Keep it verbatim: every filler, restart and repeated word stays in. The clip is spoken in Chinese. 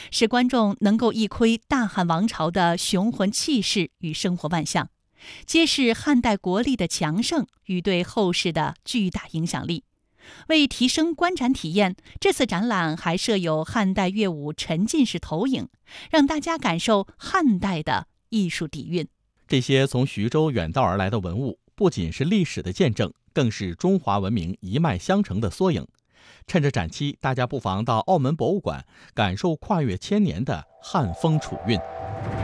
使观众能够一窥大汉王朝的雄浑气势与生活万象，揭示汉代国力的强盛与对后世的巨大影响力。为提升观展体验，这次展览还设有汉代乐舞沉浸式投影，让大家感受汉代的艺术底蕴。 这些从徐州远道而来的文物，不仅是历史的见证，更是中华文明一脉相承的缩影。趁着展期，大家不妨到澳门博物馆感受跨越千年的汉风楚韵。